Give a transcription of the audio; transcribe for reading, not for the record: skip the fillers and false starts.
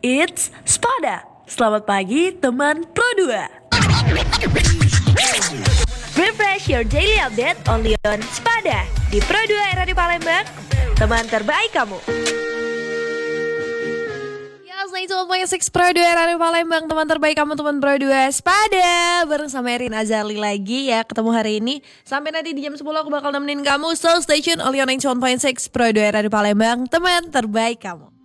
It's Spada. Selamat pagi teman Pro 2. Refresh your daily update only on Spada di Pro 2 era di Palembang. Teman terbaik kamu. Yes, 91.6 Pro 2 era di Palembang. Teman terbaik kamu, teman Pro 2 Spada. Bareng sama Erin Azali lagi ya. Ketemu hari ini. Sampai nanti di jam 10 aku bakal nemenin kamu. So stay tune only on 91.6 Pro 2 era di Palembang. Teman terbaik kamu.